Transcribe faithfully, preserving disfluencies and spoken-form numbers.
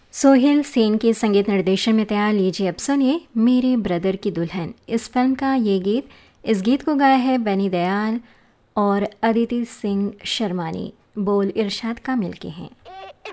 सोहेल सेन के संगीत निर्देशन में तैयार लीजिए अब सुनिए मेरे ब्रदर की दुल्हन। इस फिल्म का ये गीत इस गीत को गाया है बनी दयाल और अदिति सिंह शर्मा ने। बोल इरशाद कामिल के हैं।